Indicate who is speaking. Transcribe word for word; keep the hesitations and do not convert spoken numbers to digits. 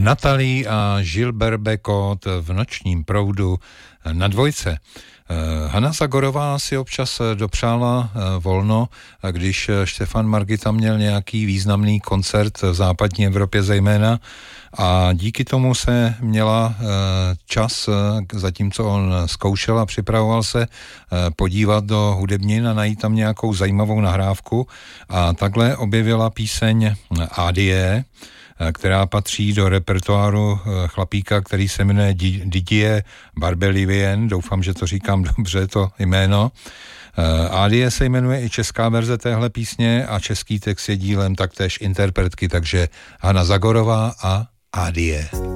Speaker 1: Natalie a Gilbert Bécaud v Nočním proudu na dvojce. Hana Zagorová si občas dopřála volno, když Štefan Margita měl nějaký významný koncert v západní Evropě zejména, a díky tomu se měla čas, zatímco on zkoušel a připravoval se, podívat do hudebnin a najít tam nějakou zajímavou nahrávku, a takhle objevila píseň Adie, která patří do repertoáru chlapíka, který se jmenuje Didier Barbelivien, doufám, že to říkám dobře, to jméno. Adie se jmenuje i česká verze téhle písně a český text je dílem taktéž interpretky, takže Hana Zagorová a Adie.